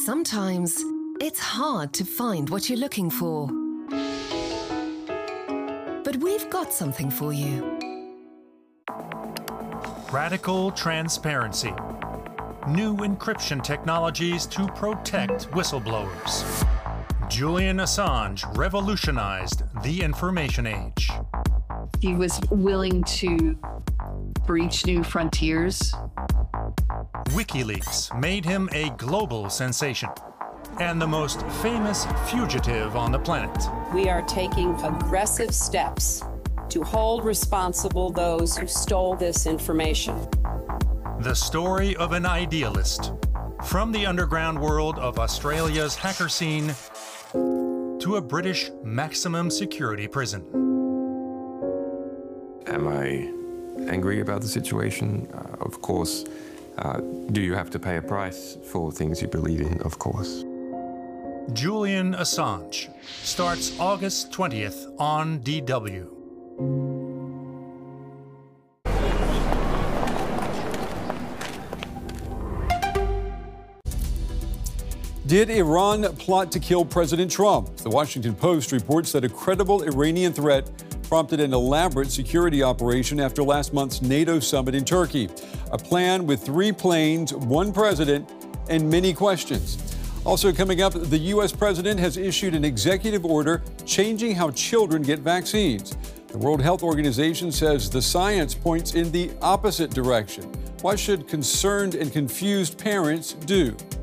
Sometimes it's hard to find what you're looking for. But we've got something for you. Radical transparency. New encryption technologies to protect whistleblowers. Julian Assange revolutionized the information age. He was willing to breach new frontiers. WikiLeaks made him a global sensation and the most famous fugitive on the planet. We are taking aggressive steps to hold responsible those who stole this information. The story of an idealist, from the underground world of Australia's hacker scene to a British maximum security prison. Am I angry about the situation? Of course. Do you have to pay a price for things you believe in? Of course. Julian Assange starts August 20th on DW. Did Iran plot to kill President Trump? The Washington Post reports that a credible Iranian threat prompted an elaborate security operation after last month's NATO summit in Turkey. A plan with 3 planes, 1 president, and many questions. Also coming up, the U.S. president has issued an executive order changing how children get vaccines. The World Health Organization says the science points in the opposite direction. What should concerned and confused parents do?